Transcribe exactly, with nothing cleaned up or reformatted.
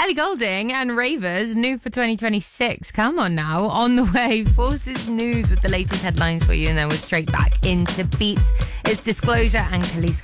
Ellie Goulding and Ravers, new for twenty twenty-six. Come on now. On the way, Forces News with the latest headlines for you, and then we're straight back into Beats. It's Disclosure and Khalees